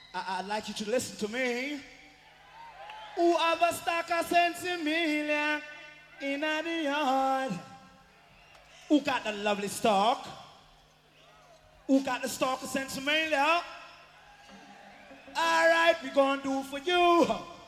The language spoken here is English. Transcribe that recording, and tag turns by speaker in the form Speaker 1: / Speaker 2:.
Speaker 1: I'd like you to listen to me. Who have a stock of $1 in the yard? Who got the lovely stock? Who got the stock of $1? All right, we gonna do for you.